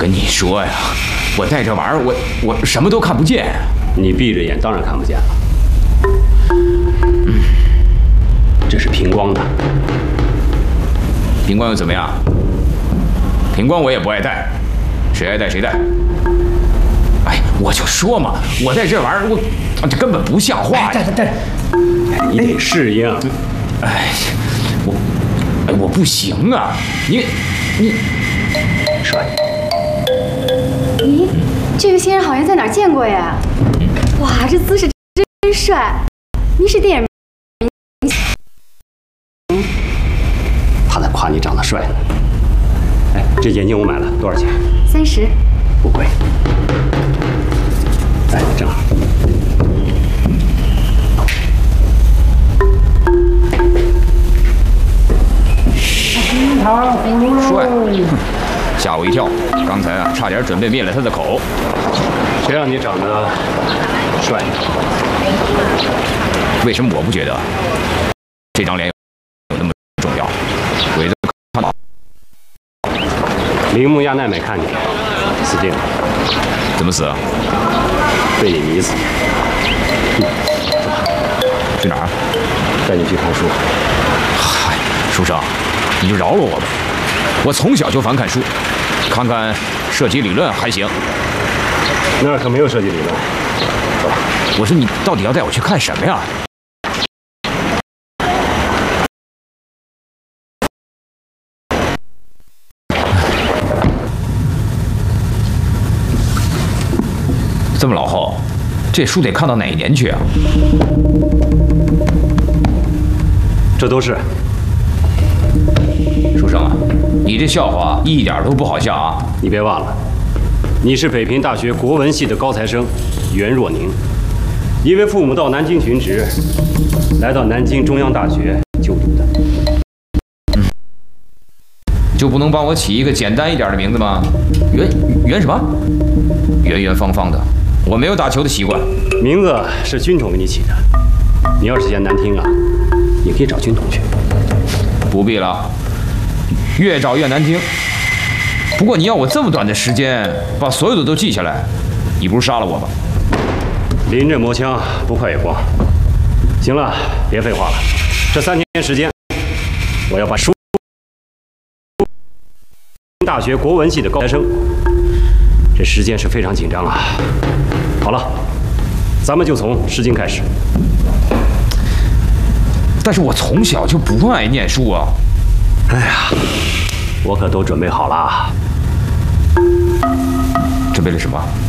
跟你说呀，我戴这玩意儿，我什么都看不见。 你闭着眼当然看不见了。这是平光的。 平光又怎么样？平光我也不爱戴，谁爱戴谁戴。哎，我就说嘛，我戴这玩意儿，这根本不像话呀！ 戴，你得适应。 哎，我不行啊！你帅。 咦，这个新人好像在哪儿见过呀？哇，这姿势真帅！您是电影明星？ 他在夸你长得帅呢。哎，这眼镜我买了，多少钱 ？30。 不贵。哎，正好。 帅，吓我一跳！刚才啊，差点准备灭了他的口。 谁让你长得帅？ 为什么我不觉得这张脸有那么重要？鬼子看到铃木亚奈美看你死定了。 怎么死啊？ 被你迷死。 去哪儿？ 带你去看书。 嗨，书生，你就饶了我吧。我从小就烦看书，看看射击理论还行。 那儿可没有射击理论。走吧。 我说你到底要带我去看什么呀？这么老厚，这书得看到哪一年去啊？ 这都是。 书生啊，你这笑话一点都不好笑啊！ 你别忘了，你是北平大学国文系的高材生袁若宁，因为父母到南京巡职，来到南京中央大学就读的。 就不能帮我起一个简单一点的名字吗？圆什么？圆圆方方的。我没有打球的习惯。 名字是军统给你起的，你要是嫌难听啊，你可以找军统去。 不必了，越找越难听。不过你要我这么短的时间把所有的都记下来，你不如杀了我吧。 临阵磨枪，不快也光。行了，别废话了。这3天时间，我要把大学国文系的高材生，这时间是非常紧张啊。好了，咱们就从《诗经》开始。 但是我从小就不爱念书啊。 哎呀，我可都准备好了。 准备了什么？